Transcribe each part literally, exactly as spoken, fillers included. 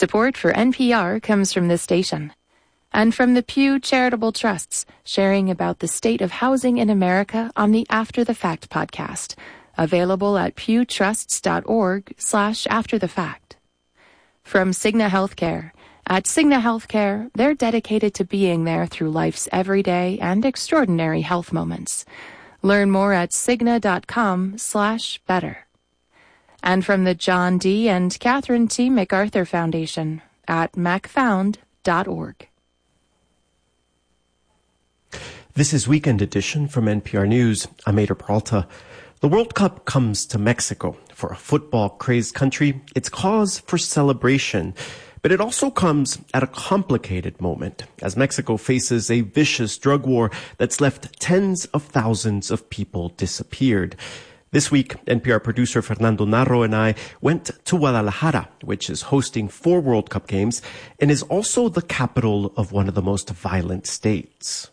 Support for N P R comes from this station and from the Pew Charitable Trusts, sharing about the state of housing in America on the After the Fact podcast, available at pewtrusts.org slash after the fact. From Cigna Healthcare. At Cigna Healthcare, they're dedicated to being there through life's everyday and extraordinary health moments. Learn more at cigna.com slash better. And from the John D. and Catherine T. MacArthur Foundation at mac found dot org. This is Weekend Edition from N P R News. I'm Ada Peralta. The World Cup comes to Mexico. For a football-crazed country, it's cause for celebration. But it also comes at a complicated moment as Mexico faces a vicious drug war that's left tens of thousands of people disappeared. This week, N P R producer Fernando Narro and I went to Guadalajara, which is hosting four World Cup games and is also the capital of one of the most violent states.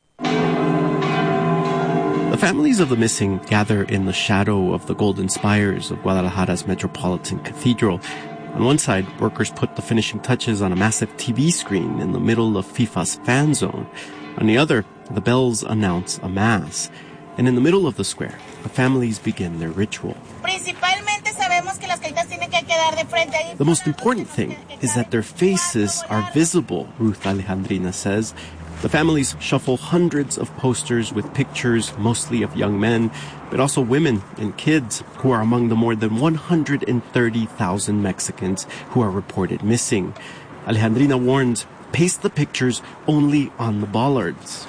The families of the missing gather in the shadow of the golden spires of Guadalajara's Metropolitan Cathedral. On one side, workers put the finishing touches on a massive T V screen in the middle of FIFA's fan zone. On the other, the bells announce a mass. And in the middle of the square, the families begin their ritual. The most important thing is that their faces are visible, Ruth Alejandrina says. The families shuffle hundreds of posters with pictures, mostly of young men, but also women and kids who are among the more than one hundred thirty thousand Mexicans who are reported missing. Alejandrina warns, paste the pictures only on the bollards.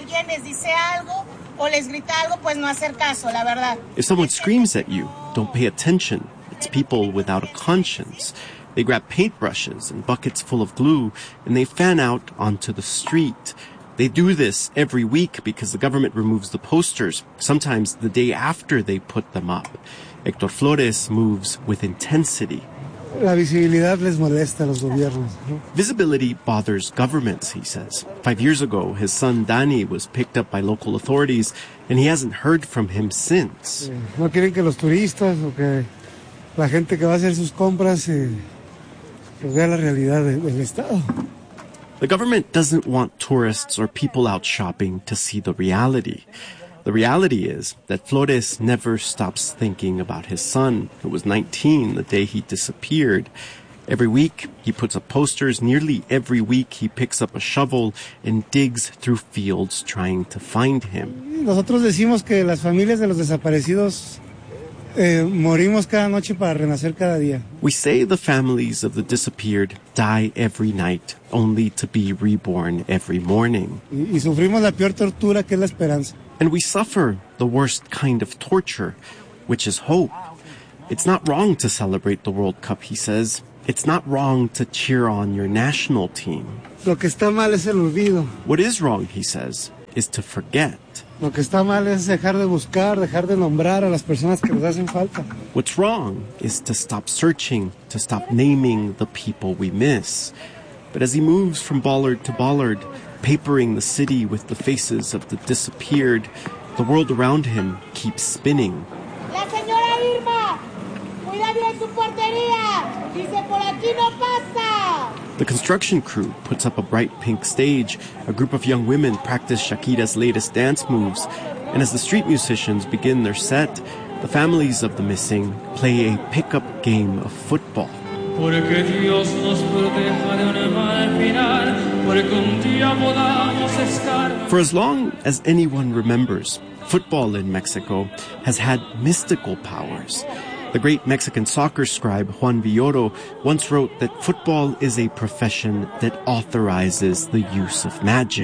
If someone screams at you, don't pay attention. It's people without a conscience. They grab paintbrushes and buckets full of glue, and they fan out onto the street. They do this every week because the government removes the posters, sometimes the day after they put them up. Héctor Flores moves with intensity. La visibilidad les molesta a los gobiernos, ¿no? Visibility bothers governments, he says. Five years ago, his son Dani was picked up by local authorities, and he hasn't heard from him since. No quieren que los turistas o que la gente que va a hacer sus compras eh, vea la realidad del Estado. The government doesn't want tourists or people out shopping to see the reality. The reality is that Flores never stops thinking about his son, who was nineteen the day he disappeared. Every week, he puts up posters. Nearly every week, he picks up a shovel and digs through fields trying to find him. Nosotros decimos que las familias de los desaparecidos eh, morimos cada noche para renacer cada día. We say the families of the disappeared die every night, only to be reborn every morning. Y, y sufrimos la peor tortura, que es la esperanza. And we suffer the worst kind of torture, which is hope. It's not wrong to celebrate the World Cup, he says. It's not wrong to cheer on your national team. Lo que está mal es el olvido. What is wrong, he says, is to forget. Lo que está mal es dejar de buscar, dejar de nombrar a las personas que nos hacen falta. What's wrong is to stop searching, to stop naming the people we miss. But as he moves from bollard to bollard, papering the city with the faces of the disappeared, the world around him keeps spinning. La señora Irma, cuida bien su portería. Dice por aquí no pasa. The construction crew puts up a bright pink stage. A group of young women practice Shakira's latest dance moves. And as the street musicians begin their set, the families of the missing play a pickup game of football. Porque Dios nos proteja de un mal final, porque un día podamos estar. For as long as anyone remembers, football in Mexico has had mystical powers. The great Mexican soccer scribe Juan Villoro once wrote that football is a profession that authorizes the use of magic.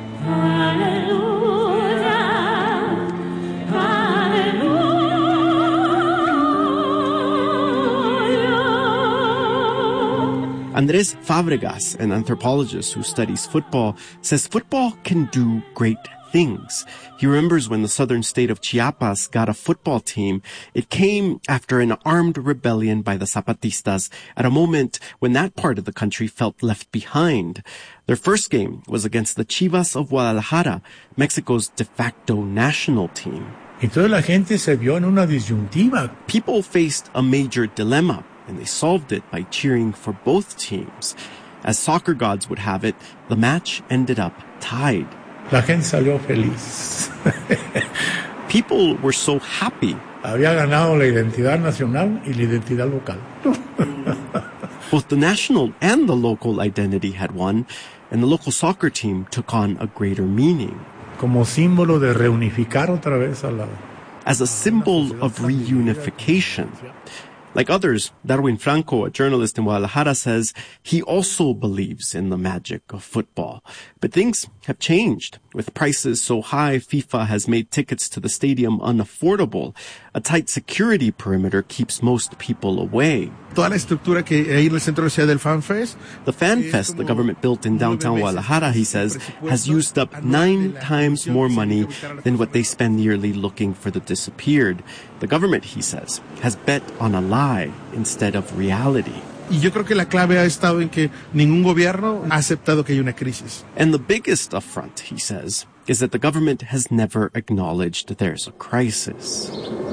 Andrés Fabregas, an anthropologist who studies football, says football can do great things. He remembers when the southern state of Chiapas got a football team. It came after an armed rebellion by the Zapatistas at a moment when that part of the country felt left behind. Their first game was against the Chivas of Guadalajara, Mexico's de facto national team. Entonces la gente se vio en una disyuntiva. People faced a major dilemma. and they solved it by cheering for both teams. As soccer gods would have it, the match ended up tied. La gente salió feliz. People were so happy. Había ganado la identidad nacional y la identidad local. Both the national and the local identity had won, and the local soccer team took on a greater meaning. Como símbolo de reunificar otra vez a la... As a symbol of reunification. Like others, Darwin Franco, a journalist in Guadalajara, says he also believes in the magic of football. But things have changed. With prices so high, FIFA has made tickets to the stadium unaffordable. A tight security perimeter keeps most people away. Toda la estructura que hay en el centro de ciudad del FanFest. The FanFest the government built in downtown Guadalajara, he says, has used up nine times more money than what they spend yearly looking for the disappeared. The government, he says, has bet on a lie instead of reality. Y yo creo que la clave ha estado en que ningún gobierno ha aceptado que hay una crisis. And the biggest affront, he says, is that the government has never acknowledged there's a crisis.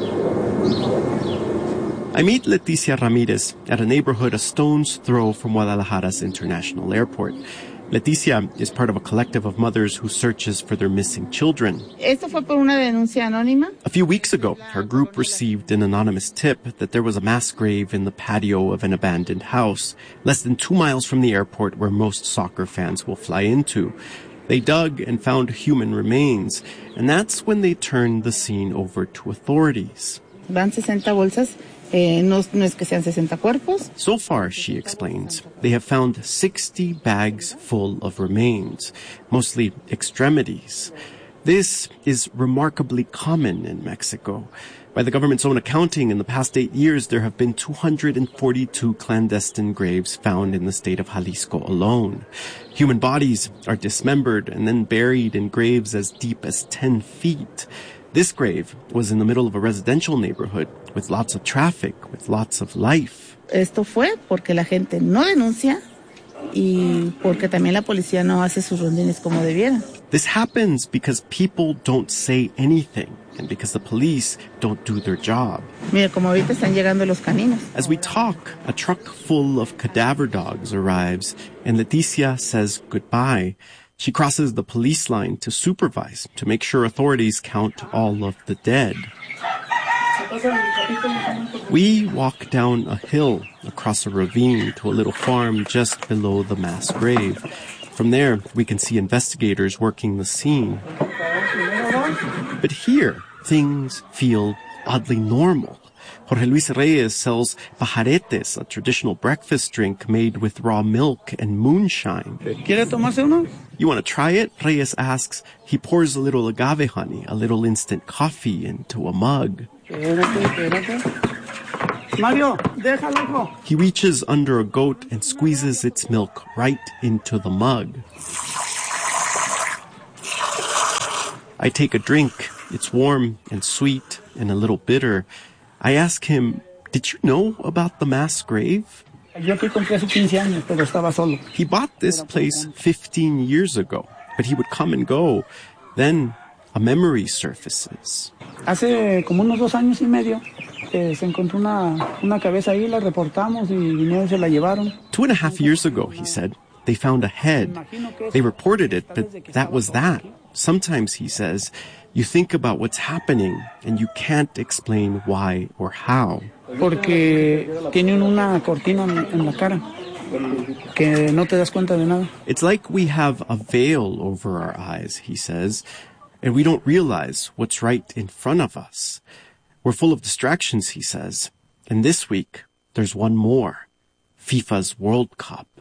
I meet Leticia Ramirez at a neighborhood a stone's throw from Guadalajara's international airport. Leticia is part of a collective of mothers who searches for their missing children. Esto fue por una denuncia anónima. A few weeks ago, her group received an anonymous tip that there was a mass grave in the patio of an abandoned house, less than two miles from the airport where most soccer fans will fly into. They dug and found human remains, and that's when they turned the scene over to authorities. Van sesenta bolsas. Eh, no, no es que sean sesenta cuerpos. So far, she explains, they have found sixty bags full of remains, mostly extremities. This is remarkably common in Mexico. By the government's own accounting, in the past eight years, there have been two hundred forty-two clandestine graves found in the state of Jalisco alone. Human bodies are dismembered and then buried in graves as deep as ten feet. This grave was in the middle of a residential neighborhood with lots of traffic, with lots of life. Esto fue porque la gente no denuncia y porque también la policía no hace sus rondines como debiera. This happens because people don't say anything and because the police don't do their job. Mira, como ahorita están llegando los caninos. As we talk, a truck full of cadaver dogs arrives and Leticia says goodbye. She crosses the police line to supervise, to make sure authorities count all of the dead. We walk down a hill across a ravine to a little farm just below the mass grave. From there, we can see investigators working the scene. But here, things feel oddly normal. Jorge Luis Reyes sells pajaretes, a traditional breakfast drink made with raw milk and moonshine. ¿Quiere tomarse uno? You want to try it? Reyes asks. He pours a little agave honey, a little instant coffee, into a mug. Mario, déjalo. He reaches under a goat and squeezes its milk right into the mug. I take a drink. It's warm and sweet and a little bitter. I ask him, did you know about the mass grave? He bought this place fifteen years ago, but he would come and go. Then a memory surfaces. Hace como unos dos años y medio eh, se encontró una, una cabeza ahí, la reportamos y vinieron y se la llevaron. Two and a half years ago, he said, they found a head. They reported it, but that was that. Sometimes, he says, you think about what's happening and you can't explain why or how. Porque tienen una cortina en la cara que no te das cuenta de nada. It's like we have a veil over our eyes, he says, and we don't realize what's right in front of us. We're full of distractions, he says. And this week, there's one more. FIFA's World Cup.